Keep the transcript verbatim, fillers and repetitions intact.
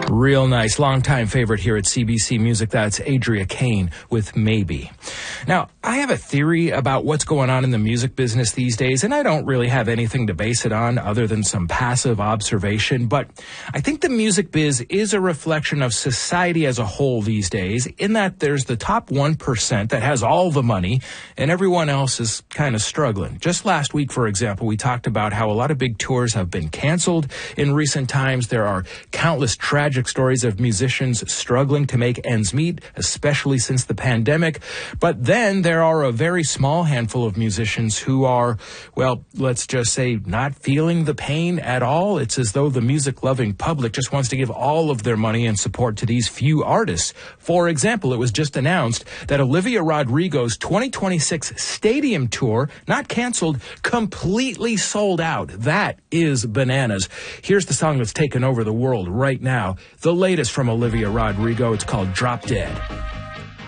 Real nice. Longtime favorite here at C B C Music. That's Adria Kane with Maybe. Now, I have a theory about what's going on in the music business these days, and I don't really have anything to base it on other than some passive observation, but I think the music biz is a reflection of society as a whole these days, in that there's the top one percent that has all the money, and everyone else is kind of struggling. Just last week, for example, we talked about how a lot of big tours have been canceled in recent times. There are countless tragic stories of musicians struggling to make ends meet, especially since the pandemic. But then there are a very small handful of musicians who are, well, let's just say not feeling the pain at all. It's as though the music-loving public just wants to give all of their money and support to these few artists. For example, it was just announced that Olivia Rodrigo's twenty twenty-six stadium tour, not canceled, completely sold out. That is bananas. Here's the song that's taken over the world right now. The latest from Olivia Rodrigo. It's called Drop Dead.